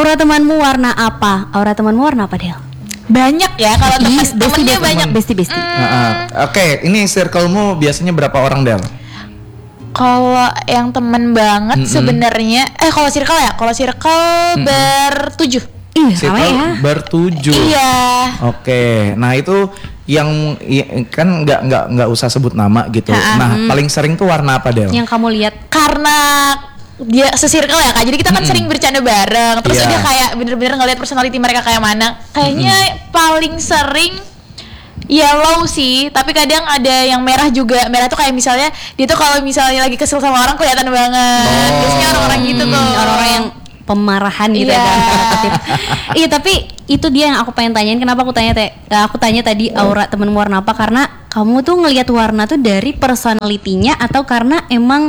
Aura temanmu warna apa? Del? Banyak ya kalau temennya banyak. Besti. Oke, ini circle-mu biasanya berapa orang, Del? Kalau yang temen banget sebenarnya kalau circle bertujuh. Circle bertujuh. Iya. Oke, nah itu yang kan nggak usah sebut nama gitu. Nah, paling sering tuh warna apa, Del? Yang kamu lihat? Karena dia se-circle ya Kak, jadi kita kan sering bercanda bareng. Terus dia kayak bener-bener ngeliat personality mereka kayak mana. Kayaknya paling sering yellow sih, tapi kadang ada yang merah juga. Merah tuh kayak misalnya dia tuh kalau misalnya lagi kesel sama orang kelihatan banget. Biasanya orang-orang gitu tuh, orang-orang yang pemarahan gitu ya. Iya, tapi itu dia yang aku pengen tanyain. Kenapa aku tanya tadi aura temenmu warna apa? Karena kamu tuh ngelihat warna tuh dari personality-nya atau karena emang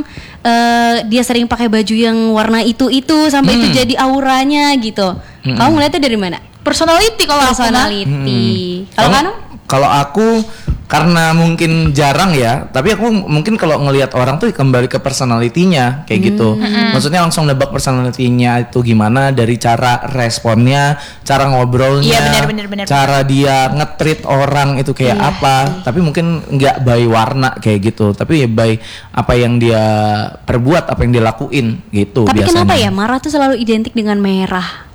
dia sering pakai baju yang warna itu sampai itu jadi auranya gitu. Kamu ngeliatnya dari mana? Personality kalau personality. Kalau kamu? Kalau aku karena mungkin jarang ya, tapi aku mungkin kalau ngelihat orang tuh kembali ke personality-nya kayak gitu. Maksudnya langsung nebak personality-nya itu gimana dari cara responnya, cara ngobrolnya, bener. cara dia nge-treat orang itu kayak apa. Tapi mungkin nggak by warna kayak gitu, tapi ya by apa yang dia perbuat, apa yang dia lakuin gitu. Tapi biasanya. kenapa ya marah tuh selalu identik dengan merah?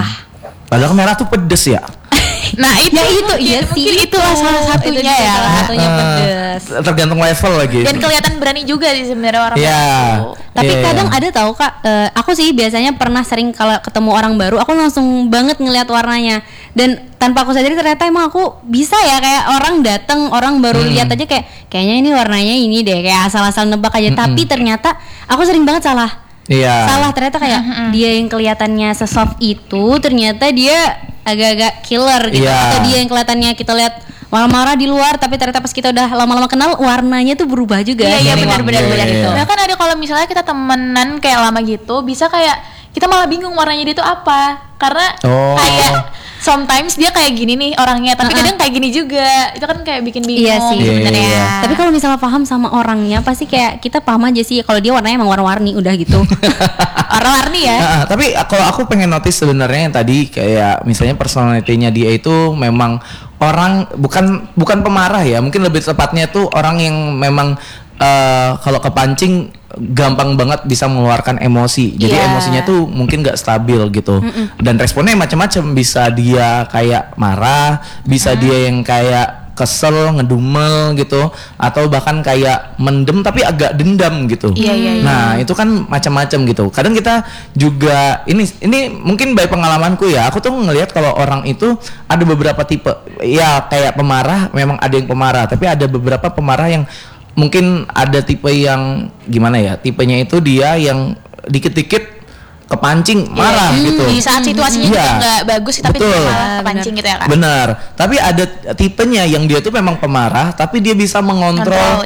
Padahal merah tuh pedes ya. Nah itu iya sih, itulah salah satunya ya. Satunya pedes. Tergantung level lagi. Dan kelihatan berani juga sih sebenarnya orang baru. Tapi kadang ada tahu Kak, aku sih biasanya pernah sering kalau ketemu orang baru, aku langsung banget ngelihat warnanya. Dan tanpa aku sadari ternyata emang aku bisa ya, kayak orang datang, orang baru lihat aja kayaknya ini warnanya ini deh, kayak asal-asal nebak aja. Tapi ternyata aku sering banget salah. Salah, ternyata kayak dia yang kelihatannya sesoft itu ternyata dia agak-agak killer gitu. Atau dia yang kelihatannya kita lihat marah-marah di luar, tapi ternyata pas kita udah lama-lama kenal warnanya tuh berubah juga. Iya benar gitu. Nah kan ada kalau misalnya kita temenan kayak lama gitu, bisa kayak kita malah bingung warnanya dia tuh apa. Karena kayak sometimes dia kayak gini nih orangnya, tapi kadang kayak gini juga. Itu kan kayak bikin bingung. Iya sih sebenarnya. Tapi kalau misalnya paham sama orangnya, pasti kayak kita paham aja sih kalau dia warnanya emang warna-warni udah gitu. Warna-warni ya. Tapi kalau aku pengen notice sebenarnya yang tadi kayak misalnya personality-nya dia itu memang orang bukan pemarah ya, mungkin lebih tepatnya tuh orang yang memang kalau kepancing gampang banget bisa mengeluarkan emosi. Jadi emosinya tuh mungkin gak stabil gitu. Dan responnya macam-macam, bisa dia kayak marah, bisa dia yang kayak kesel, ngedumel gitu, atau bahkan kayak mendem tapi agak dendam gitu. Nah, itu kan macam-macam gitu. Kadang kita juga ini mungkin by pengalamanku ya, aku tuh ngelihat kalau orang itu ada beberapa tipe. Ya, kayak pemarah, memang ada yang pemarah, tapi ada beberapa pemarah yang mungkin ada tipe yang gimana ya, tipenya itu dia yang dikit-dikit kepancing marah gitu. Di saat situasinya juga nggak bagus, tapi dia malah kepancing gitu ya kan. Benar. Tapi ada tipenya yang dia tuh memang pemarah, tapi dia bisa mengontrol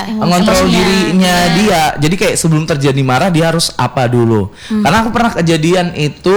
dirinya dia. Jadi kayak sebelum terjadi marah dia harus apa dulu. Karena aku pernah kejadian itu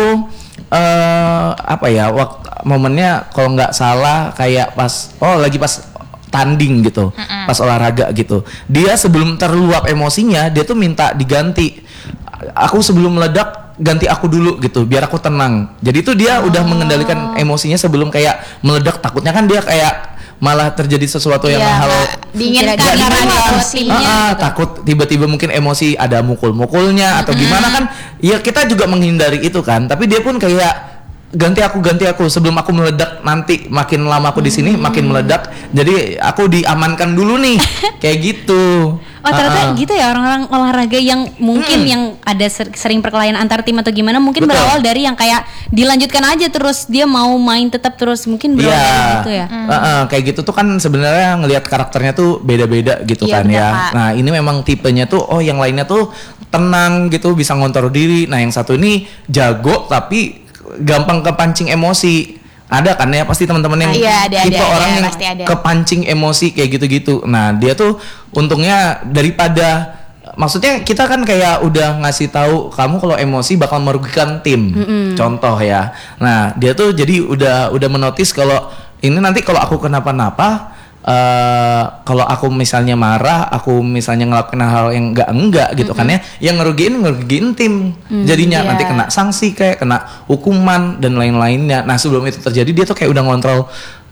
momennya kalau nggak salah kayak pas tanding gitu, pas olahraga gitu. Dia sebelum terluap emosinya, dia tuh minta diganti. Aku sebelum meledak, ganti aku dulu gitu, biar aku tenang. Jadi itu dia udah mengendalikan emosinya sebelum kayak meledak. Takutnya kan dia kayak malah terjadi sesuatu yang hal diinginkan karena emosinya. Takut tiba-tiba mungkin emosi ada mukul-mukulnya atau gimana kan. Ya kita juga menghindari itu kan. Tapi dia pun kayak ganti aku sebelum aku meledak, nanti makin lama aku di sini makin meledak, jadi aku diamankan dulu nih. Kayak gitu. Ternyata gitu ya orang-orang olahraga yang mungkin yang ada sering perkelahian antar tim atau gimana, mungkin berawal dari yang kayak dilanjutkan aja terus dia mau main tetap terus, mungkin berawal dari gitu ya. Kayak gitu tuh kan sebenarnya ngelihat karakternya tuh beda-beda gitu kan ya. Nah ini memang tipenya tuh yang lainnya tuh tenang gitu, bisa ngontrol diri. Nah yang satu ini jago tapi gampang kepancing emosi. Ada kan ya pasti teman-teman yang tipe orang yang kepancing emosi kayak gitu-gitu. Nah dia tuh untungnya daripada, maksudnya kita kan kayak udah ngasih tahu kamu kalau emosi bakal merugikan tim, contoh ya. Nah dia tuh jadi udah menotis kalau ini nanti kalau aku kenapa-napa kalau aku misalnya marah, aku misalnya ngelakuin hal yang enggak gitu kan ya, yang ngerugiin tim. Jadinya nanti kena sanksi, kayak kena hukuman dan lain-lainnya. Nah, sebelum itu terjadi dia tuh kayak udah ngontrol.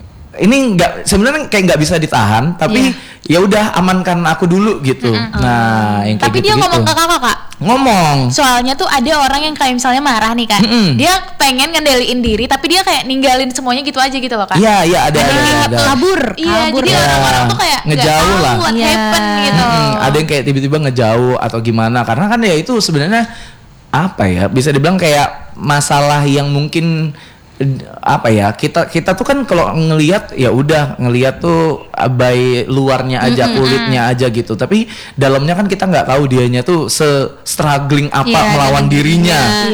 Ini sebenarnya kayak nggak bisa ditahan, tapi ya udah amankan aku dulu gitu. Nah, yang kayak tapi dia ngomong ke kakak, Kak. Ngomong. Soalnya tuh ada orang yang kayak misalnya marah nih kan, dia pengen ngendaliin diri, tapi dia kayak ninggalin semuanya gitu aja gitu loh, Kak. Iya, ada. kabur. Iya, jadi orang-orang tuh kayak nggak ngejauh tahu lah. what happen gitu. Ada yang kayak tiba-tiba ngejauh atau gimana, karena kan ya itu sebenarnya apa ya, bisa dibilang kayak masalah yang mungkin apa ya, kita tuh kan kalau ngelihat ya udah ngelihat tuh by luarnya aja, kulitnya aja gitu, tapi dalamnya kan kita nggak tahu dianya tuh struggling apa melawan dirinya.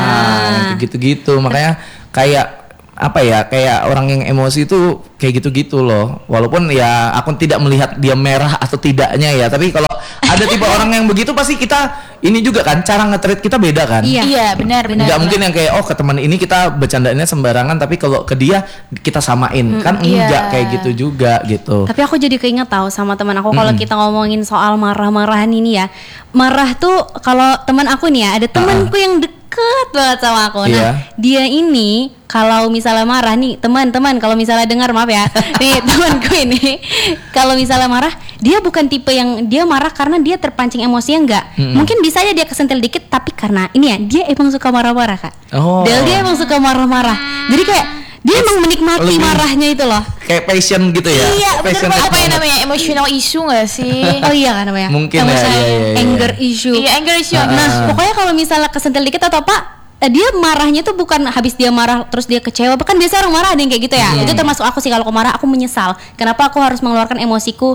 Nah, gitu-gitu, makanya kayak apa ya, kayak orang yang emosi itu kayak gitu-gitu loh. Walaupun ya aku tidak melihat dia merah atau tidaknya ya, tapi kalau ada tipe orang yang begitu pasti kita ini juga kan, cara nge-treat kita beda kan. Iya, benar. Nggak mungkin yang kayak ke teman ini kita bercandainnya sembarangan, tapi kalau ke dia kita samain kan, enggak kayak gitu juga gitu. Tapi aku jadi keinget tahu sama teman aku, kalau kita ngomongin soal marah-marahan ini ya, marah tuh kalau teman aku nih ya, ada temanku yang deket banget sama aku. Nah, dia ini kalau misalnya marah nih, teman-teman kalau misalnya dengar maaf ya, nih temanku ini kalau misalnya marah, dia bukan tipe yang dia marah karena dia terpancing emosinya, enggak. Mungkin bisa aja dia kesentil dikit, tapi karena ini ya, dia emang suka marah-marah, Kak. Dia emang suka marah-marah. Jadi kayak dia emang menikmati marahnya itu loh. Kayak passion gitu ya. Iya, passion apa yang namanya emotional issue nggak sih? Oh iya kan namanya. Mungkin ya, anger issue. Iya, anger issue. Nah, pokoknya kalau misalnya kesentil dikit atau apa, dia marahnya tuh bukan habis dia marah terus dia kecewa. Kan biasa orang marah ada yang kayak gitu ya. Itu termasuk aku sih, kalau aku marah aku menyesal. Kenapa aku harus mengeluarkan emosiku,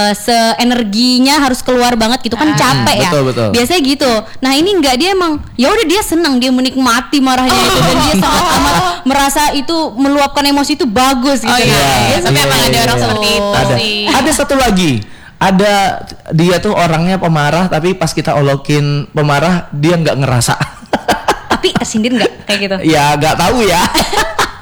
seenerginya harus keluar banget gitu kan, capek ya. Betul. Biasanya gitu. Nah, ini enggak, dia emang ya udah dia senang, dia menikmati marahnya itu, dan dia sangat amat merasa itu meluapkan emosi itu bagus gitu. Tapi emang ada orang seperti itu sih. Ada satu lagi. Ada dia tuh orangnya pemarah, tapi pas kita olokin pemarah dia nggak ngerasa. Tapi tersindir nggak kayak gitu? Ya nggak tahu ya.